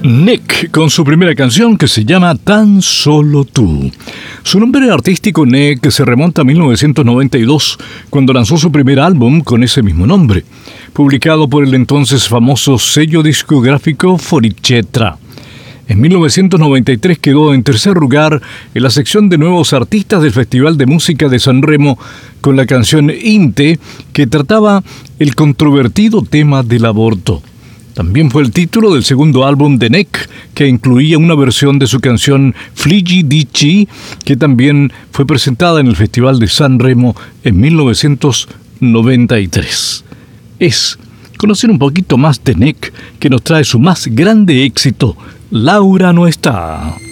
Nek, con su primera canción que se llama Tan Solo Tú. Su nombre artístico Nek se remonta a 1992, cuando lanzó su primer álbum con ese mismo nombre, publicado por el entonces famoso sello discográfico Fonicetra. En 1993 quedó en tercer lugar en la sección de nuevos artistas del Festival de Música de San Remo con la canción Inte, que trataba el controvertido tema del aborto. También fue el título del segundo álbum de Nek, que incluía una versión de su canción Fliggi Dici, que también fue presentada en el Festival de San Remo en 1993. Es conocer un poquito más de Nek, que nos trae su más grande éxito, Laura no está.